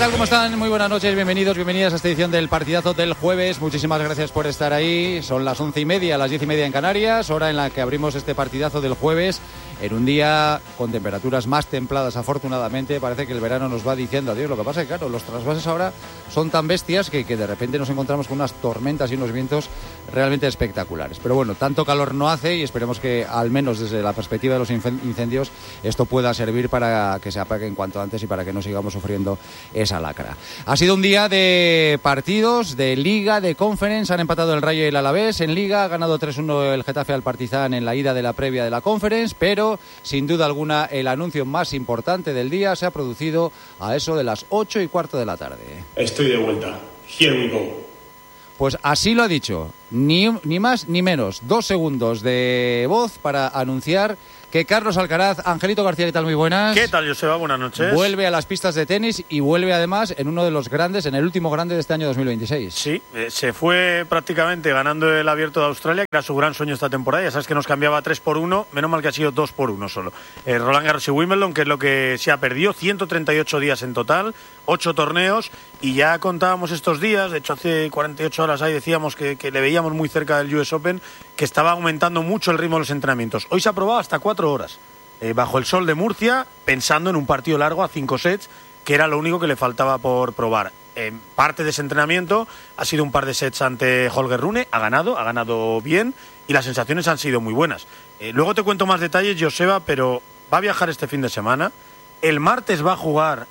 tal? ¿Cómo están? Muy buenas noches, bienvenidos, bienvenidas a esta edición del partidazo del jueves. Muchísimas gracias por estar ahí. Son las 11:30, las 10:30 en Canarias, hora en la que abrimos este partidazo del jueves. En un día con temperaturas más templadas, afortunadamente, parece que el verano nos va diciendo adiós. Lo que pasa es que, claro, los trasvases ahora son tan bestias que de repente nos encontramos con unas tormentas y unos vientos realmente espectaculares. Pero bueno, tanto calor no hace y esperemos que, al menos desde la perspectiva de los incendios, esto pueda servir para que se apaguen cuanto antes y para que no sigamos sufriendo esa lacra. Ha sido un día de partidos, de Liga, de Conference. Han empatado el Rayo y el Alavés. En Liga ha ganado 3-1 el Getafe al Partizan en la ida de la previa de la Conference, pero sin duda alguna el anuncio más importante del día se ha producido a eso de las 8:15 de la tarde. Estoy de vuelta. Here we go. Pues así lo ha dicho, ni más ni menos. 2 segundos de voz para anunciar que Carlos Alcaraz, Angelito García, ¿qué tal? Muy buenas. ¿Qué tal, Joseba? Buenas noches. Vuelve a las pistas de tenis y vuelve además en uno de los grandes, en el último grande de este año 2026. Sí, se fue prácticamente ganando el Abierto de Australia, que era su gran sueño esta temporada. Ya sabes que nos cambiaba 3-1, menos mal que ha sido 2-1 solo. Roland Garros y Wimbledon, que es lo que se ha perdido, 138 días en total, 8 torneos, y ya contábamos estos días, de hecho hace 48 horas ahí decíamos que le veíamos muy cerca del US Open, que estaba aumentando mucho el ritmo de los entrenamientos. Hoy se ha probado hasta 4 horas, bajo el sol de Murcia, pensando en un partido largo a 5 sets, que era lo único que le faltaba por probar. Parte de ese entrenamiento ha sido un par de sets ante Holger Rune, ha ganado bien, y las sensaciones han sido muy buenas. Luego te cuento más detalles, Joseba, pero va a viajar este fin de semana. El martes va a jugar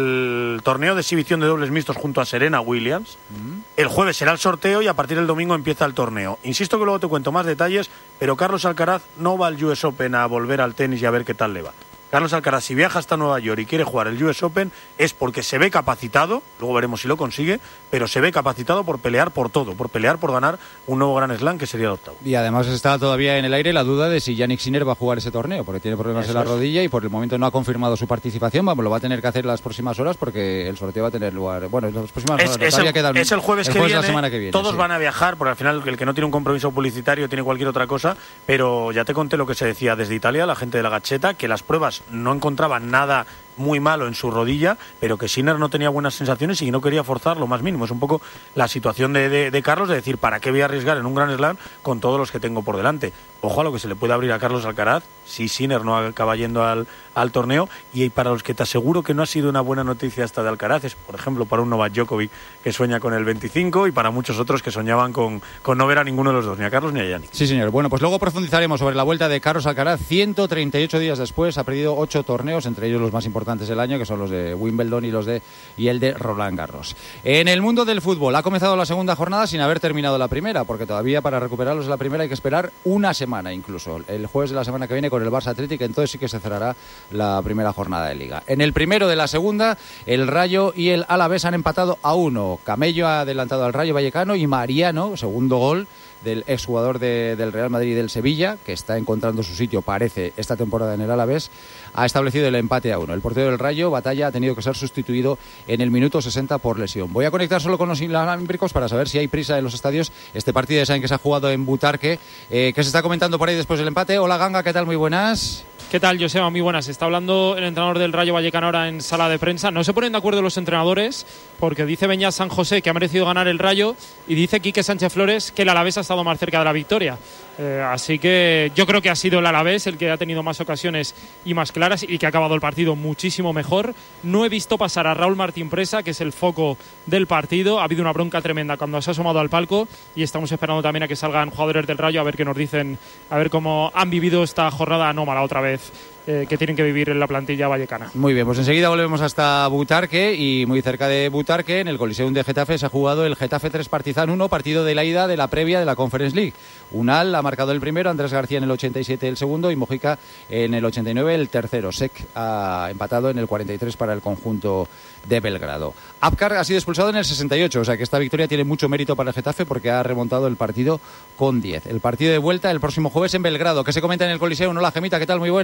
el torneo de exhibición de dobles mixtos junto a Serena Williams. El jueves será el sorteo y a partir del domingo empieza el torneo. Insisto que luego te cuento más detalles, pero Carlos Alcaraz no va al US Open a volver al tenis y a ver qué tal le va. Carlos Alcaraz, si viaja hasta Nueva York y quiere jugar el US Open, es porque se ve capacitado, luego veremos si lo consigue, pero se ve capacitado por pelear por todo, por pelear por ganar un nuevo Grand Slam, que sería el octavo. Y además está todavía en el aire la duda de si Jannik Sinner va a jugar ese torneo, porque tiene problemas en la rodilla y por el momento no ha confirmado su participación. Vamos, lo va a tener que hacer las próximas horas porque el sorteo va a tener lugar. Bueno, en las próximas horas. Es el jueves que viene, la semana que viene. Todos sí. Van a viajar, porque al final el que no tiene un compromiso publicitario tiene cualquier otra cosa, pero ya te conté lo que se decía desde Italia, la gente de la Gacheta, que las pruebas no encontraban nada muy malo en su rodilla, pero que Sinner no tenía buenas sensaciones y no quería forzar lo más mínimo. Es un poco la situación de Carlos, de decir, ¿para qué voy a arriesgar en un Grand Slam con todos los que tengo por delante? Ojo a lo que se le puede abrir a Carlos Alcaraz si Sinner no acaba yendo al torneo. Y para los que te aseguro que no ha sido una buena noticia esta de Alcaraz, es por ejemplo para un Novak Djokovic que sueña con el 25 y para muchos otros que soñaban con no ver a ninguno de los dos, ni a Carlos ni a Jannik. Sí, señor. Bueno, pues luego profundizaremos sobre la vuelta de Carlos Alcaraz. 138 días después ha perdido 8 torneos, entre ellos los más importantes del año, que son los de Wimbledon y el de Roland Garros. En el mundo del fútbol ha comenzado la segunda jornada sin haber terminado la primera, porque todavía para recuperarlos de la primera hay que esperar una semana incluso. El jueves de la semana que viene con el Barça Athletic, entonces sí que se cerrará la primera jornada de Liga. En el primero de la segunda, el Rayo y el Alavés han empatado a 1. Camello ha adelantado al Rayo Vallecano y Mariano, segundo gol del exjugador del Real Madrid y del Sevilla, que está encontrando su sitio, parece, esta temporada en el Alavés, ha establecido el empate a 1. El portero del Rayo, Batalla, ha tenido que ser sustituido en el minuto 60 por lesión. Voy a conectar solo con los inalámbricos para saber si hay prisa en los estadios. Este partido ya saben que se ha jugado en Butarque. ¿Qué se está comentando por ahí después del empate? Hola Ganga, ¿qué tal? Muy buenas. ¿Qué tal, Joseba? Muy buenas. Está hablando el entrenador del Rayo Vallecano ahora en sala de prensa. No se ponen de acuerdo los entrenadores porque dice Beñat San José que ha merecido ganar el Rayo y dice Quique Sánchez Flores que el Alavés ha estado más cerca de la victoria. Así que yo creo que ha sido el Alavés el que ha tenido más ocasiones y más claras y que ha acabado el partido muchísimo mejor. No he visto pasar a Raúl Martín Presa, que es el foco del partido. Ha habido una bronca tremenda cuando se ha asomado al palco y estamos esperando también a que salgan jugadores del Rayo a ver qué nos dicen, a ver cómo han vivido esta jornada anómala otra vez que tienen que vivir en la plantilla vallecana. Muy bien, pues enseguida volvemos hasta Butarque y muy cerca de Butarque, en el Coliseum de Getafe, se ha jugado el Getafe 3 Partizan 1, partido de la ida de la previa de la Conference League. Unal ha marcado el primero, Andrés García en el 87 el segundo y Mojica en el 89 el tercero. Sek ha empatado en el 43 para el conjunto de Belgrado. Apcar ha sido expulsado en el 68, o sea que esta victoria tiene mucho mérito para el Getafe porque ha remontado el partido con 10. El partido de vuelta el próximo jueves en Belgrado. ¿Qué se comenta en el Coliseum? Hola Gemita, ¿qué tal? Muy buenas.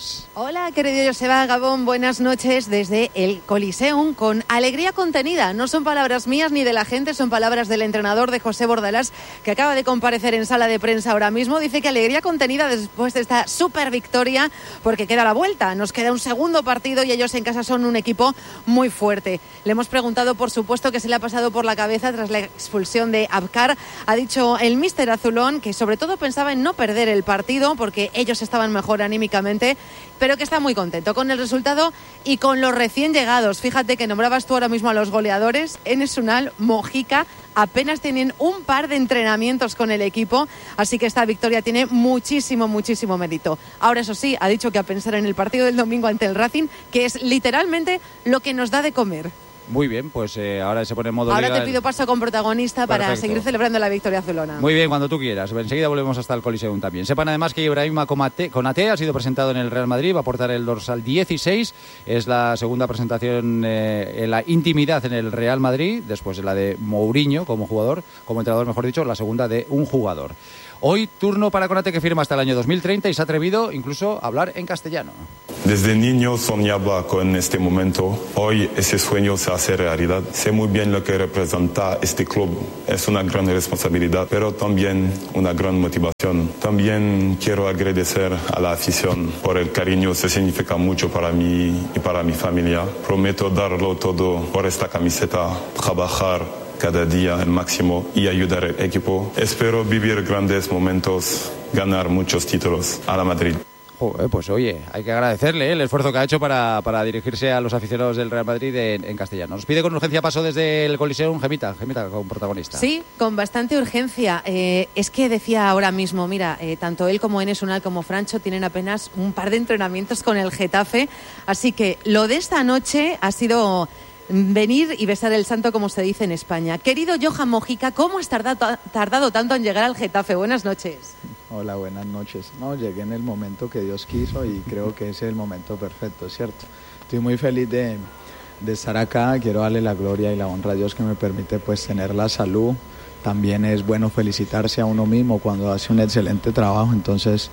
noches. Hola, querido Joseba, Gabón, buenas noches desde el Coliseum con alegría contenida. No son palabras mías ni de la gente, son palabras del entrenador de José Bordalás, que acaba de comparecer en sala de prensa ahora mismo. Dice que alegría contenida después de esta super victoria, porque queda la vuelta. Nos queda un segundo partido y ellos en casa son un equipo muy fuerte. Le hemos preguntado, por supuesto, qué se le ha pasado por la cabeza tras la expulsión de Abkar. Ha dicho el míster azulón que sobre todo pensaba en no perder el partido porque ellos estaban mejor anímicamente, pero que está muy contento con el resultado y con los recién llegados. Fíjate que nombrabas tú ahora mismo a los goleadores. Enes Unal, Mojica, apenas tienen un par de entrenamientos con el equipo, así que esta victoria tiene muchísimo mérito. Ahora, eso sí, ha dicho que a pensar en el partido del domingo ante el Racing, que es literalmente lo que nos da de comer. Muy bien, pues ahora se pone en modo Ahora liga. te pido paso con protagonista. Perfecto. Para seguir celebrando la victoria azulona. Muy bien, cuando tú quieras. Enseguida volvemos hasta el Coliseum también. Sepan además que Ibrahima Konaté ha sido presentado en el Real Madrid, va a portar el dorsal 16. Es la segunda presentación en la intimidad en el Real Madrid, después de la de Mourinho como jugador, como entrenador, mejor dicho, la segunda de un jugador. Hoy turno para Konaté, que firma hasta el año 2030 y se ha atrevido incluso a hablar en castellano. Desde niño soñaba con este momento. Hoy ese sueño se hace realidad. Sé muy bien lo que representa este club. Es una gran responsabilidad, pero también una gran motivación. También quiero agradecer a la afición por el cariño. Se significa mucho para mí y para mi familia. Prometo darlo todo por esta camiseta, trabajar cada día al máximo y ayudar al equipo. Espero vivir grandes momentos, ganar muchos títulos a la Madrid. Pues oye, hay que agradecerle el esfuerzo que ha hecho para dirigirse a los aficionados del Real Madrid en castellano. Nos pide con urgencia paso desde el Coliseum Gemita como protagonista. Sí, con bastante urgencia. Es que decía ahora mismo, mira, tanto él como Enes Unal como Francho tienen apenas un par de entrenamientos con el Getafe, así que lo de esta noche ha sido venir y besar el santo, como se dice en España. Querido Johan Mojica, ¿cómo has tardado tanto en llegar al Getafe? Buenas noches. Hola, buenas noches. No, llegué en el momento que Dios quiso y creo que ese es el momento perfecto, ¿cierto? Estoy muy feliz de estar acá. Quiero darle la gloria y la honra a Dios que me permite pues tener la salud. También es bueno felicitarse a uno mismo cuando hace un excelente trabajo. Entonces,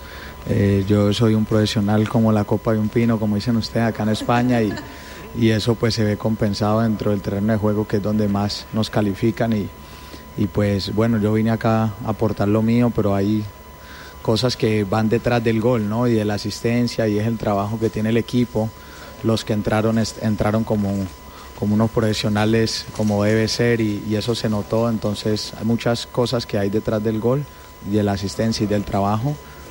yo soy un profesional como la copa de un pino, como dicen ustedes acá en España, y eso pues se ve compensado dentro del terreno de juego, que es donde más nos califican, y pues bueno, yo vine acá a aportar lo mío, pero hay cosas que van detrás del gol, ¿no? Y de la asistencia, y es el trabajo que tiene el equipo. Los que entraron como unos profesionales como debe ser, y eso se notó. Entonces hay muchas cosas que hay detrás del gol y de la asistencia y del trabajo,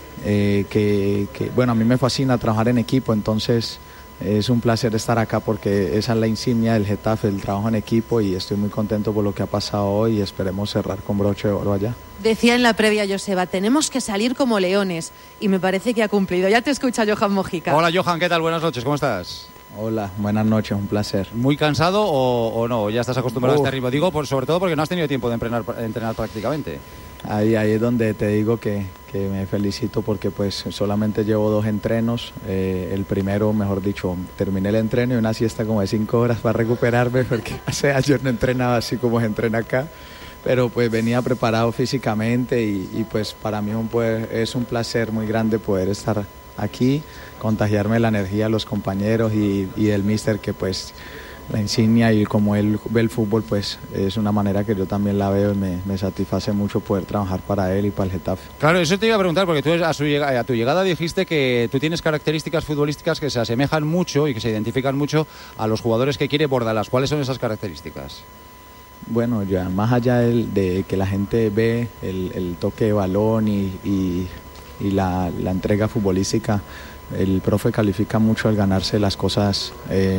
que bueno, a mí me fascina trabajar en equipo. Entonces es un placer estar acá porque esa es la insignia del Getafe, el trabajo en equipo, y estoy muy contento por lo que ha pasado hoy y esperemos cerrar con broche de oro allá. Decía en la previa Joseba, tenemos que salir como leones, y me parece que ha cumplido. Ya te escucha Johan Mojica. Hola Johan, ¿qué tal? Buenas noches, ¿cómo estás? Hola, buenas noches, un placer. ¿Muy cansado o no? ¿Ya estás acostumbrado a este ritmo? Digo, sobre todo porque no has tenido tiempo de entrenar prácticamente. Ahí es donde te digo que me felicito, porque pues solamente llevo 2 entrenos. El primero, mejor dicho, terminé el entreno y una siesta como de 5 horas para recuperarme, porque hace años no entrenaba así como se entrena acá. Pero pues venía preparado físicamente y pues para mí es un placer muy grande poder estar aquí, contagiarme la energía de los compañeros y del míster, que pues la insignia, y como él ve el fútbol, pues es una manera que yo también la veo, y me satisface mucho poder trabajar para él y para el Getafe. Claro, eso te iba a preguntar, porque tú a tu llegada dijiste que tú tienes características futbolísticas que se asemejan mucho y que se identifican mucho a los jugadores que quiere Bordalás. ¿Cuáles son esas características? Bueno, ya más allá de que la gente ve el toque de balón y la entrega futbolística, el profe califica mucho el ganarse las cosas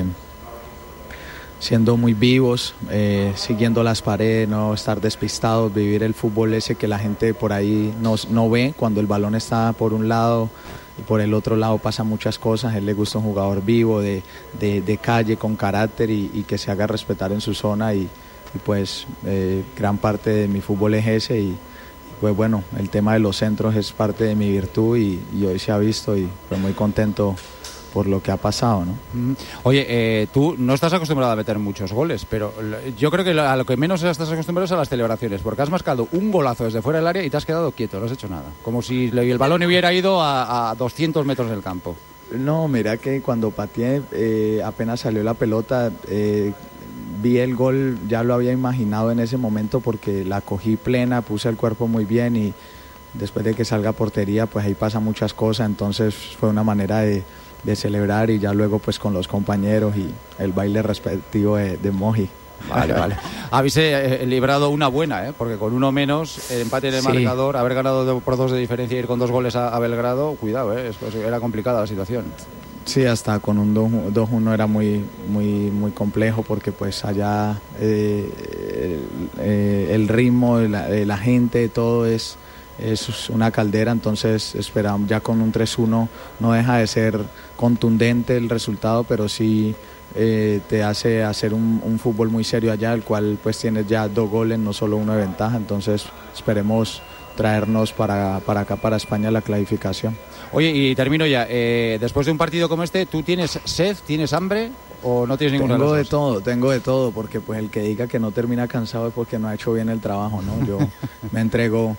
siendo muy vivos, siguiendo las paredes, no estar despistados, vivir el fútbol ese que la gente por ahí no ve, cuando el balón está por un lado y por el otro lado pasan muchas cosas. A él le gusta un jugador vivo, de calle, con carácter, y que se haga respetar en su zona, y pues gran parte de mi fútbol es ese, y pues bueno, el tema de los centros es parte de mi virtud, y hoy se ha visto, y pues muy contento por lo que ha pasado, ¿no? Oye, tú no estás acostumbrado a meter muchos goles, pero yo creo que a lo que menos estás acostumbrado es a las celebraciones, porque has marcado un golazo desde fuera del área y te has quedado quieto, no has hecho nada, como si el balón hubiera ido a 200 metros del campo. No, mira que cuando pateé, apenas salió la pelota, vi el gol, ya lo había imaginado en ese momento porque la cogí plena, puse el cuerpo muy bien y después de que salga a portería, pues ahí pasan muchas cosas, entonces fue una manera de celebrar y ya luego pues con los compañeros y el baile respectivo de Moji. Vale. Habéis librado una buena, porque con uno menos, empate en el marcador, haber ganado por 2 de diferencia y ir con 2 goles a Belgrado, cuidado, era complicada la situación. Sí, hasta con un 2-1 era muy complejo porque pues allá el ritmo, la gente, todo es una caldera, entonces esperamos ya con un 3-1 no deja de ser contundente el resultado, pero sí te hace hacer un fútbol muy serio allá, el cual pues tienes ya 2 goles, no solo 1 de ventaja, entonces esperemos traernos para acá, para España, la clasificación. Oye, y termino ya, después de un partido como este, ¿tú tienes sed, tienes hambre o no tienes ninguna de las dos? Tengo de todo, porque pues el que diga que no termina cansado es porque no ha hecho bien el trabajo, ¿no? Yo me entrego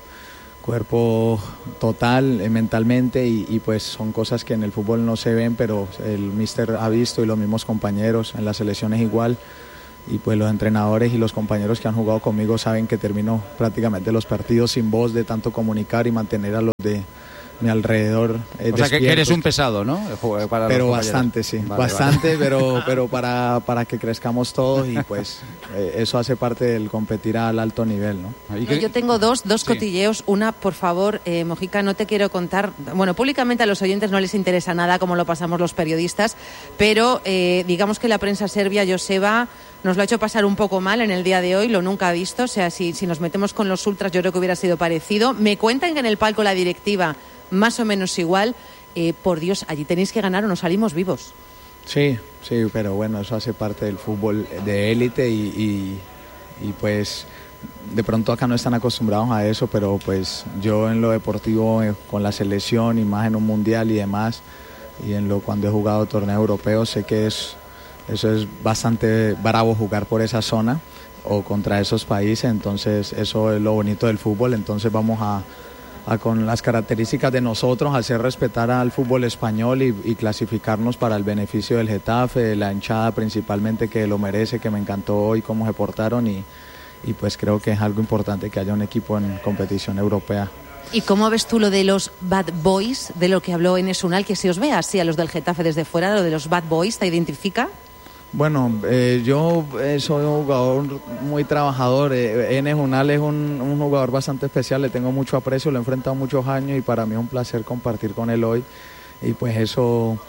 cuerpo total, mentalmente y pues son cosas que en el fútbol no se ven, pero el míster ha visto y los mismos compañeros, en las selecciones igual, y pues los entrenadores y los compañeros que han jugado conmigo saben que termino prácticamente los partidos sin voz de tanto comunicar y mantener a los de mi alrededor o sea que eres un pesado, ¿no? Pero bastante, sí, bastante. Pero para que crezcamos todos y pues eso hace parte del competir al alto nivel, ¿no? Yo tengo dos cotilleos. Una, por favor, Mojica, no te quiero contar, bueno, públicamente a los oyentes no les interesa nada como lo pasamos los periodistas, pero digamos que la prensa serbia, Joseba, nos lo ha hecho pasar un poco mal en el día de hoy, lo nunca ha visto, o sea, si nos metemos con los ultras yo creo que hubiera sido parecido. Me cuentan que en el palco la directiva más o menos igual. Por Dios, allí tenéis que ganar o no salimos vivos. Sí, pero bueno, eso hace parte del fútbol de élite y pues de pronto acá no están acostumbrados a eso, pero pues yo en lo deportivo con la selección y más en un mundial y demás, y cuando he jugado torneos europeos sé que eso es bastante bravo jugar por esa zona o contra esos países, entonces eso es lo bonito del fútbol, entonces vamos a con las características de nosotros, hacer respetar al fútbol español y clasificarnos para el beneficio del Getafe, de la hinchada principalmente que lo merece, que me encantó hoy cómo se portaron y pues creo que es algo importante que haya un equipo en competición europea. ¿Y cómo ves tú lo de los bad boys, de lo que habló Enes Unal, que se os ve así a los del Getafe desde fuera, lo de los bad boys, ¿te identifica? Bueno, yo soy un jugador muy trabajador. Enes Unal es un jugador bastante especial, le tengo mucho aprecio, lo he enfrentado muchos años y para mí es un placer compartir con él hoy. Y pues eso,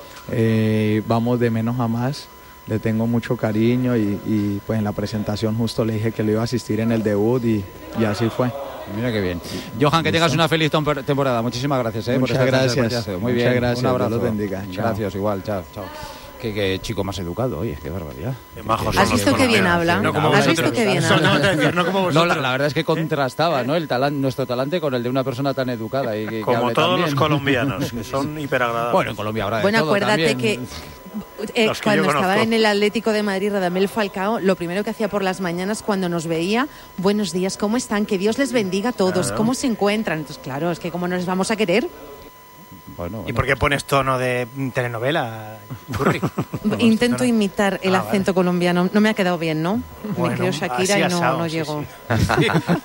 vamos de menos a más, le tengo mucho cariño y pues en la presentación justo le dije que le iba a asistir en el debut y así fue. Mira qué bien. Johan, que tengas una feliz temporada. Muchísimas gracias. Muchas gracias. Muy bien. Muchas gracias. Un abrazo. Dios los bendiga. Gracias, igual. Chao. Qué chico más educado, oye, qué barbaridad. ¿Has visto qué bien habla? ¿Has visto qué bien habla? No, la verdad es que contrastaba, ¿no? Nuestro talante con el de una persona tan educada. Y como todos los colombianos, que son hiperagradables. Bueno, en Colombia habrá de bueno, todo acuérdate también. que cuando estaba en el Atlético de Madrid, Radamel Falcao, lo primero que hacía por las mañanas cuando nos veía, buenos días, ¿cómo están? Que Dios les bendiga a todos, claro. ¿Cómo se encuentran? Entonces, claro, es que ¿cómo nos vamos a querer? Bueno. ¿Y por qué pones tono de telenovela, Curry? Intento imitar el acento colombiano. No me ha quedado bien, ¿no? Bueno, me creo Shakira y no llegó. Sí.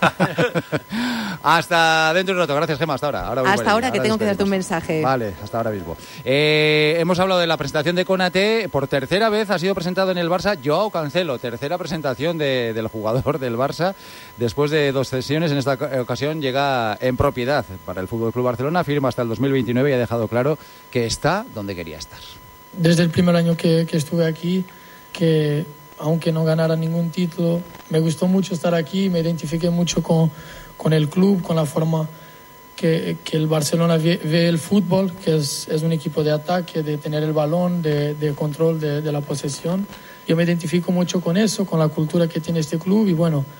Hasta dentro de un rato. Gracias, Gemma. Hasta ahora. Hasta ahora que tengo que darte un mensaje. Vale, hasta ahora mismo. Hemos hablado de la presentación de Konaté. Por tercera vez ha sido presentado en el Barça Joao Cancelo. Tercera presentación del jugador del Barça. Después de 2 sesiones, en esta ocasión llega en propiedad para el FC Barcelona. Firma hasta el 2029 y ha dejado claro que está donde quería estar. Desde el primer año que estuve aquí, que aunque no ganara ningún título, me gustó mucho estar aquí, me identifiqué mucho con el club, con la forma que el Barcelona ve el fútbol, que es un equipo de ataque, de tener el balón, de control de la posesión. Yo me identifico mucho con eso, con la cultura que tiene este club y bueno,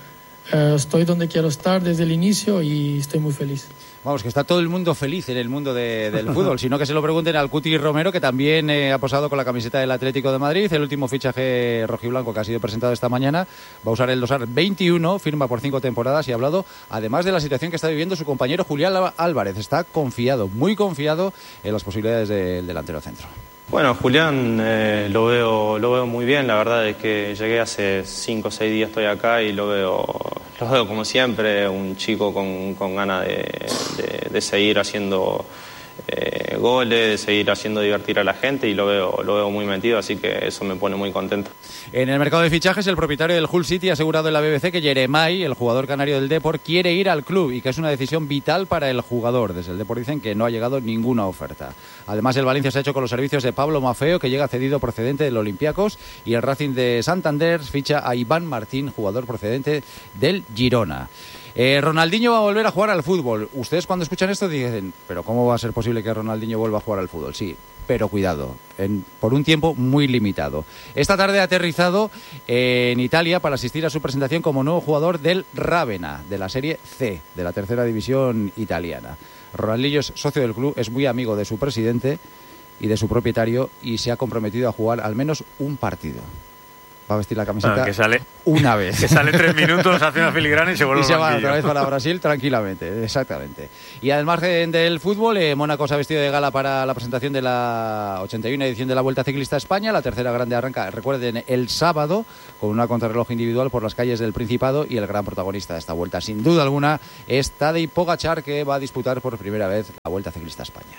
estoy donde quiero estar desde el inicio y estoy muy feliz. Vamos, que está todo el mundo feliz en el mundo del fútbol. Si no, que se lo pregunten al Cuti Romero, que también ha posado con la camiseta del Atlético de Madrid. El último fichaje rojiblanco que ha sido presentado esta mañana. Va a usar el dorsal 21, firma por 5 temporadas y ha hablado, además de la situación que está viviendo su compañero Julián Álvarez. Está confiado, muy confiado en las posibilidades del delantero centro. Bueno, Julián lo veo muy bien. La verdad es que llegué hace 5 o 6 días, estoy acá y lo veo como siempre, un chico con ganas de seguir haciendo goles, de seguir haciendo divertir a la gente, y lo veo muy metido, así que eso me pone muy contento. En el mercado de fichajes, el propietario del Hull City ha asegurado en la BBC que Jeremai, el jugador canario del Depor, quiere ir al club y que es una decisión vital para el jugador. Desde el Depor dicen que no ha llegado ninguna oferta. Además, el Valencia se ha hecho con los servicios de Pablo Maffeo, que llega cedido procedente del Olympiacos, y el Racing de Santander ficha a Iván Martín, jugador procedente del Girona. Ronaldinho va a volver a jugar al fútbol. Ustedes cuando escuchan esto dicen, ¿pero cómo va a ser posible que Ronaldinho vuelva a jugar al fútbol? Sí, pero cuidado, por un tiempo muy limitado. Esta tarde ha aterrizado en Italia para asistir a su presentación como nuevo jugador del Ravenna, de la Serie C, de la tercera división italiana. Ronaldinho es socio del club, es muy amigo de su presidente y de su propietario y se ha comprometido a jugar al menos un partido. Va a vestir la camiseta que sale una vez. Que sale 3 minutos, hace una filigrana y se vuelve y se al va banquillo. otra vez para Brasil tranquilamente, exactamente. Y al margen del fútbol, Mónaco se ha vestido de gala para la presentación de la 81 edición de la Vuelta Ciclista a España. La tercera grande arranca, recuerden, el sábado, con una contrarreloj individual por las calles del Principado, y el gran protagonista de esta vuelta, sin duda alguna, es Tadej Pogačar, que va a disputar por primera vez la Vuelta Ciclista a España.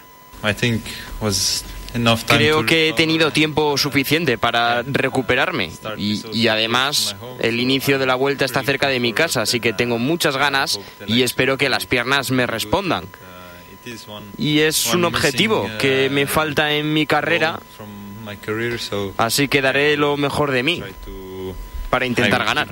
Creo que he tenido tiempo suficiente para recuperarme y además el inicio de la vuelta está cerca de mi casa, así que tengo muchas ganas y espero que las piernas me respondan. Y es un objetivo que me falta en mi carrera, así que daré lo mejor de mí para intentar ganar.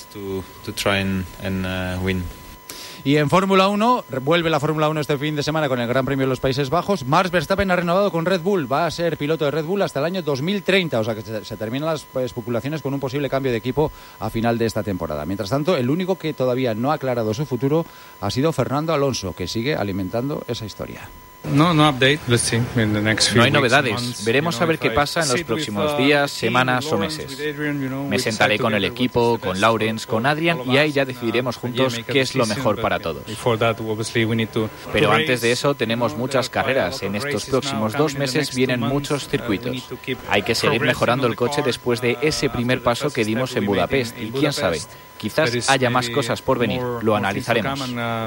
Y en Fórmula 1, vuelve la Fórmula 1 este fin de semana con el Gran Premio de los Países Bajos. Max Verstappen ha renovado con Red Bull, va a ser piloto de Red Bull hasta el año 2030, o sea que se terminan las especulaciones con un posible cambio de equipo a final de esta temporada. Mientras tanto, el único que todavía no ha aclarado su futuro ha sido Fernando Alonso, que sigue alimentando esa historia. No hay novedades. Veremos a ver qué pasa en los próximos días, semanas o meses. Me sentaré con el equipo, con Lawrence, con Adrian, y ahí ya decidiremos juntos qué es lo mejor para todos. Pero antes de eso tenemos muchas carreras. En estos próximos 2 meses vienen muchos circuitos. Hay que seguir mejorando el coche después de ese primer paso que dimos en Budapest. Y quién sabe, quizás haya más cosas por venir. Lo analizaremos.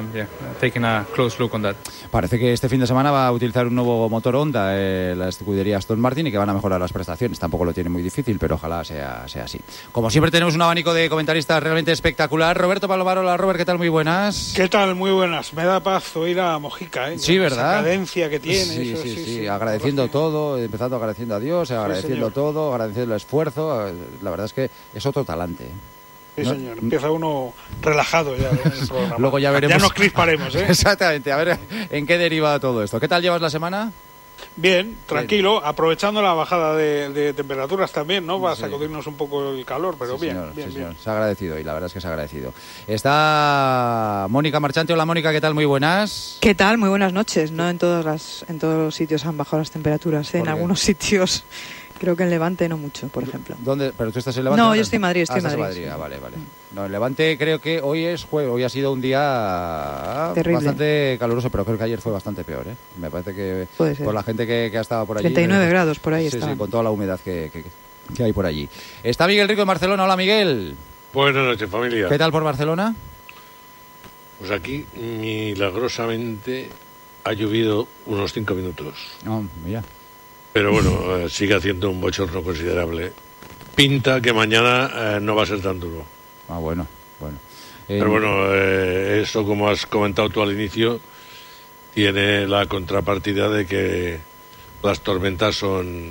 Parece que este fin de semana va a utilizar un nuevo motor Honda, la escudería Aston Martin, y que van a mejorar las prestaciones. Tampoco lo tiene muy difícil, pero ojalá sea así. Como siempre, tenemos un abanico de comentaristas realmente espectacular. Roberto Palomar, hola Robert, ¿qué tal? Muy buenas. ¿Qué tal? Muy buenas. Me da paz oír a Mojica, ¿eh? Sí, ¿verdad? Esa cadencia que tiene. Sí. Agradeciendo todo, empezando agradeciendo a Dios, agradeciendo todo, agradeciendo el esfuerzo. La verdad es que es otro talante, ¿eh? Sí, señor. Empieza uno relajado ya en el programa. Luego ya veremos. Ya nos crisparemos, ¿eh? Exactamente. A ver en qué deriva todo esto. ¿Qué tal llevas la semana? Bien, tranquilo, aprovechando la bajada de temperaturas también, ¿no? Va a sacudirnos un poco el calor, pero sí, bien, señor, bien, sí, bien. Señor. Se ha agradecido, y la verdad es que se ha agradecido. Está Mónica Marchante. Hola Mónica, ¿qué tal? Muy buenas. ¿Qué tal? Muy buenas noches. No en todos los sitios han bajado las temperaturas, ¿eh? En algunos sitios. Creo que en Levante no mucho, por ejemplo. ¿Dónde? ¿Pero tú estás en Levante? No, yo estoy en Madrid, estoy en Madrid. Sí. Vale. No, en Levante creo que hoy es jueves, hoy ha sido un día terrible, bastante caluroso, pero creo que ayer fue bastante peor, ¿eh? Me parece que por la gente que ha estado por allí. 39 grados por ahí estaban. Sí, con toda la humedad que hay por allí. Está Miguel Rico en Barcelona. Hola Miguel. Buenas noches, familia. ¿Qué tal por Barcelona? Pues aquí milagrosamente ha llovido unos 5 minutos. Oh, mira. Pero bueno, sigue haciendo un bochorno considerable. Pinta que mañana no va a ser tan duro. Bueno. Pero bueno, eso, como has comentado tú al inicio, tiene la contrapartida de que las tormentas son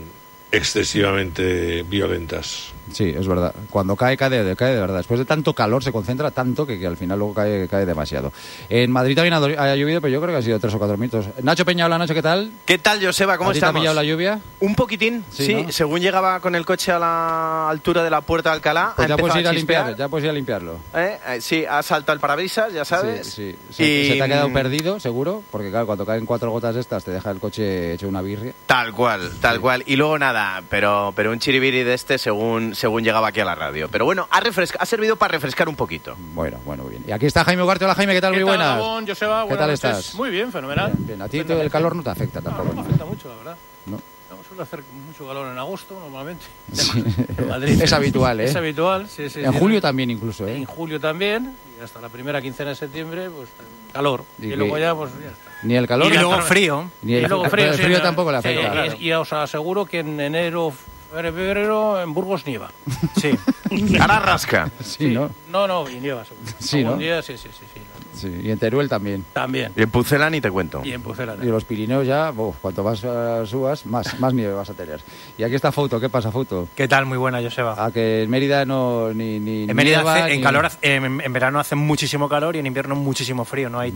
excesivamente violentas. Sí, es verdad. Cuando cae de verdad. Después de tanto calor se concentra tanto que al final luego cae demasiado. En Madrid también ha llovido, pero yo creo que ha sido 3 o 4 minutos. Nacho Peña, hola Nacho, ¿qué tal? ¿Qué tal, Joseba? ¿Cómo estamos? ¿Te ha pillado la lluvia? Un poquitín, sí. ¿No? Según llegaba con el coche a la altura de la Puerta de Alcalá, pues ya puedes ir a limpiarlo. Sí, ha saltado el parabrisas, ya sabes. Sí. Se te ha quedado perdido, seguro, porque claro, cuando caen 4 gotas de estas te deja el coche hecho una birria. Tal cual. Y luego nada, pero un chiribiri de este según llegaba aquí a la radio. Pero bueno, ha servido para refrescar un poquito. Bueno, bien. Y aquí está Jaime Ugarte. Hola Jaime, ¿qué tal? Muy buenas. Gabón, Joseba, ¿Qué tal estás? Muy bien, fenomenal. Bien. A ti el calor no te afecta tampoco. No me afecta mucho, la verdad. No suele hacer mucho calor en agosto, normalmente. Sí. En Madrid. Es habitual, ¿eh? Es habitual, sí. En julio también incluso, ¿eh? En julio también, y hasta la primera quincena de septiembre, pues calor. Y luego ya, pues ya está. Ni el calor. Y luego frío. El frío tampoco le afecta. Claro. Y os aseguro que en enero, febrero, en Burgos nieva. Sí. Ahora rasca. Sí, ¿no? No, y nieva. Sí, ¿no? Día, sí. Sí, y en Teruel también. También. Y en Pucela ni te cuento. Y los Pirineos ya, cuanto más subas, más nieve vas a tener. Y aquí está Fouto. ¿Qué pasa, Fouto? ¿Qué tal? Muy buena, Joseba. A que en Mérida no ni en Mérida nieva, en verano hace muchísimo calor y en invierno muchísimo frío. No hay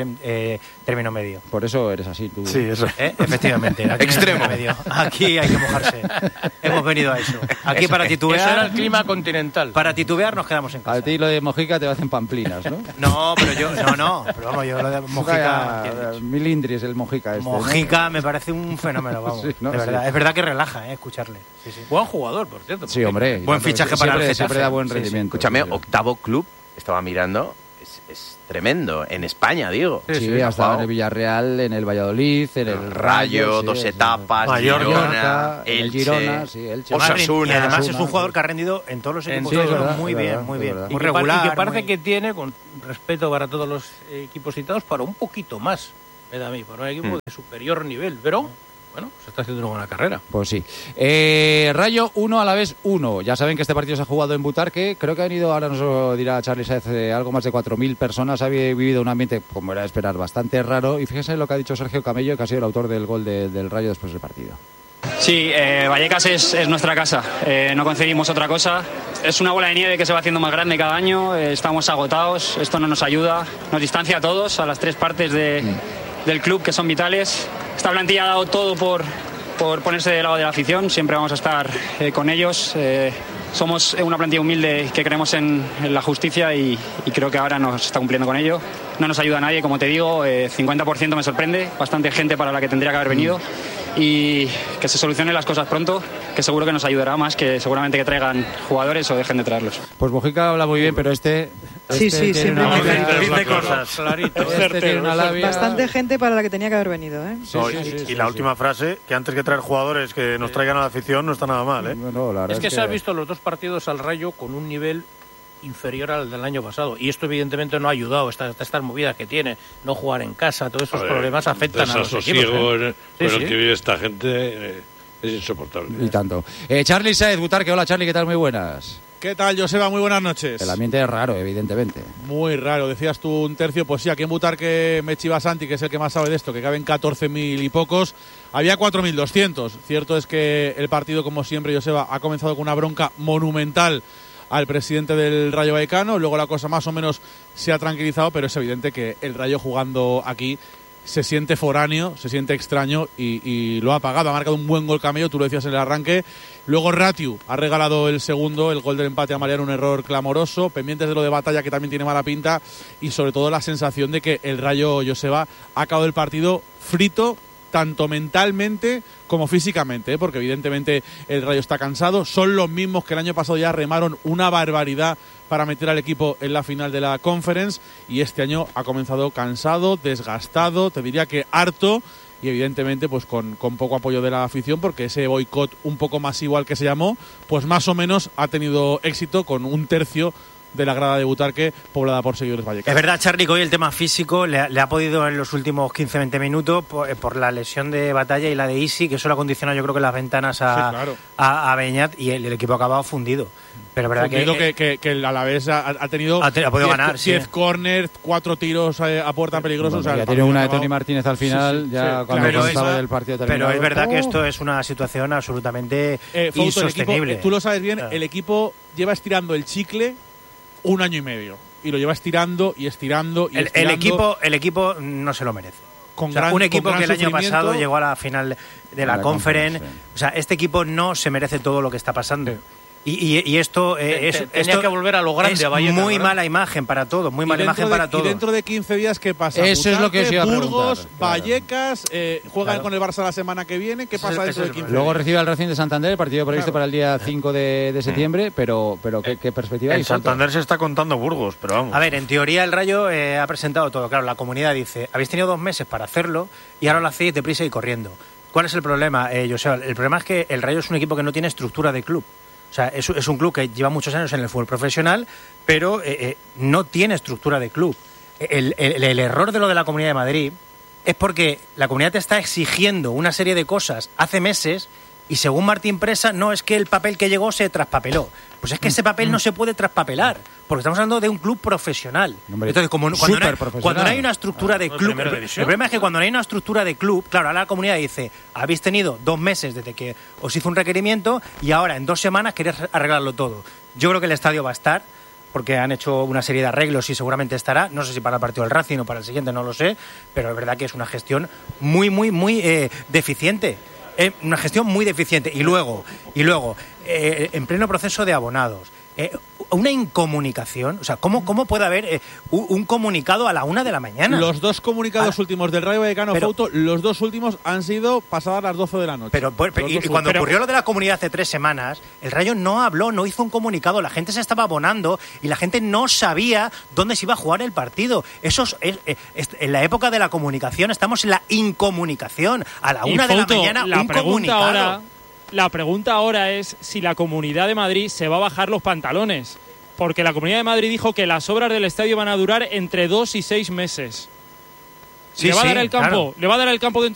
término medio. Por eso eres así tú. Sí, eso. Efectivamente. Extremo. Aquí hay que mojarse. Hemos venido a eso. Aquí para titubear. Eso era el clima continental. Para titubear nos quedamos en casa. A ti lo de Mojica te hacen pamplinas, ¿no? No, pero yo pero vamos, yo lo de Mojica... Milindri es el Mojica Mojica, ¿no? Me parece un fenómeno, vamos. Sí, ¿no? De verdad. Sí. Es verdad que relaja, escucharle. Sí. Buen jugador, por cierto. Sí, hombre. Buen fichaje para el Getafe. Siempre da buen rendimiento. Escúchame, octavo club, estaba mirando... Es tremendo, en España, digo. Sí, hasta en el Villarreal, en el Valladolid, en el Rayo, 2 etapas, Girona, el Girona, el Osasuna. Y además es un jugador que ha rendido en todos los equipos. Muy bien. Muy regular. Y que parece que tiene, con respeto para todos los equipos citados, para un poquito más, me da a mí, para un equipo de superior nivel, pero... Bueno, se está haciendo una buena carrera. Pues sí. Rayo 1, Alavés 1. Ya saben que este partido se ha jugado en Butarque. Creo que han ido, ahora nos lo dirá Charly Sáez, algo más de 4.000 personas. Ha vivido un ambiente, como era de esperar, bastante raro. Y fíjense lo que ha dicho Sergio Camello, que ha sido el autor del gol del Rayo después del partido. Sí, Vallecas es nuestra casa. No conseguimos otra cosa. Es una bola de nieve que se va haciendo más grande cada año. Estamos agotados. Esto no nos ayuda. Nos distancia a todos, a las 3 partes del club que son vitales. Esta plantilla ha dado todo por ponerse del lado de la afición. Siempre vamos a estar con ellos. Somos una plantilla humilde que creemos en la justicia y creo que ahora nos está cumpliendo con ello. No nos ayuda a nadie, como te digo, 50% me sorprende, bastante gente para la que tendría que haber venido y que se solucionen las cosas pronto, que seguro que nos ayudará más que seguramente que traigan jugadores o dejen de traerlos. Pues Mojica habla muy bien, pero sí, siempre dice cosas claritas. Bastante gente para la que tenía que haber venido, ¿eh? Y la última frase, que antes que traer jugadores que nos traigan a la afición, no está nada mal, ¿eh? No, la verdad es que se ha visto los 2 partidos al Rayo con un nivel inferior al del año pasado y esto evidentemente no ha ayudado, estas movidas que tiene, no jugar en casa, todos esos problemas afectan a los equipos. Con el que vive esta gente es insoportable. Y tanto. Charly Sáez, Butarque. Hola Charly, ¿qué tal? Muy buenas. ¿Qué tal, Joseba? Muy buenas noches. El ambiente es raro, evidentemente. Muy raro. Decías tú un tercio, pues sí, aquí en Butarque Mechi Basanti, que es el que más sabe de esto, que caben 14.000 y pocos. Había 4.200. Cierto es que el partido, como siempre, Joseba, ha comenzado con una bronca monumental al presidente del Rayo Vallecano. Luego la cosa más o menos se ha tranquilizado, pero es evidente que el Rayo jugando aquí se siente foráneo, se siente extraño y lo ha pagado. Ha marcado un buen gol Camello, tú lo decías en el arranque. Luego Ratiu ha regalado el segundo, el gol del empate a Mariano, un error clamoroso. Pendientes de lo de Batalla, que también tiene mala pinta. Y sobre todo la sensación de que el Rayo, Joseba, ha acabado el partido frito, tanto mentalmente como físicamente, porque evidentemente el Rayo está cansado. Son los mismos que el año pasado ya remaron una barbaridad para meter al equipo en la final de la Conference, y este año ha comenzado cansado, desgastado, te diría que harto, y evidentemente pues con poco apoyo de la afición, porque ese boicot un poco masivo al que se llamó, pues más o menos ha tenido éxito, con un tercio de la grada de Butarque, poblada por seguidores vallecas. Es verdad, Charly, que hoy el tema físico le ha podido en los últimos 15-20 minutos por la lesión de Batalla y la de Isi, que eso lo ha condicionado yo creo que las ventanas a Beñat, y el equipo ha acabado fundido. Pero verdad que el Alavés ha tenido podido ganar 10 córners, 4 tiros a puerta peligrosos. Bueno, ya tiene una de Tony Martínez al final, cuando estaba el partido terminado. Pero es verdad que esto es una situación absolutamente insostenible. Tú lo sabes bien, el equipo lleva estirando el chicle un año y medio. Y lo lleva estirando y estirando y estirando. El equipo no se lo merece. Un equipo que el año pasado llegó a la final de la Conference. O sea, este equipo no se merece todo lo que está pasando. Y esto tenía que volver a lo grande, es a Vallecas, muy mala imagen para todos, muy mala imagen para todos. Y dentro de 15 días, ¿qué pasa? Eso es lo que os iba a Burgos, preguntar, Vallecas, juegan con el Barça la semana que viene. ¿Qué pasa dentro de 15 días? Luego recibe al Racing de Santander, el partido previsto para el día 5 de septiembre, pero ¿qué perspectiva hay? En Santander se está contando Burgos, pero vamos. A ver, en teoría el Rayo ha presentado todo. Claro, la comunidad dice, habéis tenido 2 meses para hacerlo y ahora lo hacéis deprisa y corriendo. ¿Cuál es el problema, Joseba? El problema es que el Rayo es un equipo que no tiene estructura de club. O sea, es un club que lleva muchos años en el fútbol profesional, pero no tiene estructura de club. El error de lo de la Comunidad de Madrid es porque la Comunidad te está exigiendo una serie de cosas hace meses y según Martín Presa no es que el papel que llegó se traspapeló. Pues es que ese papel no se puede traspapelar, porque estamos hablando de un club profesional. Entonces, cuando no hay una estructura de club, el problema es que cuando no hay una estructura de club, claro, ahora la comunidad dice, habéis tenido 2 meses desde que os hizo un requerimiento y ahora en 2 semanas queréis arreglarlo todo. Yo creo que el estadio va a estar, porque han hecho una serie de arreglos y seguramente estará, no sé si para el partido del Racing o para el siguiente, no lo sé, pero es verdad que es una gestión muy deficiente. Una gestión muy deficiente. Y luego en pleno proceso de abonados, una incomunicación. O sea, ¿cómo puede haber un comunicado a la 1 de la mañana? Los 2 comunicados últimos del Rayo Vallecano, Fouto, los 2 últimos han sido pasadas las 12 de la noche. Pero cuando ocurrió lo de la comunidad hace 3 semanas, el Rayo no habló, no hizo un comunicado, la gente se estaba abonando y la gente no sabía dónde se iba a jugar el partido. Eso en la época de la comunicación, estamos en la incomunicación. A la 1 de la mañana, un comunicado. La pregunta ahora es si la Comunidad de Madrid se va a bajar los pantalones, porque la Comunidad de Madrid dijo que las obras del estadio van a durar entre 2 y 6 meses. ¿Le va a dar el campo? ¿Le va a dar el campo dentro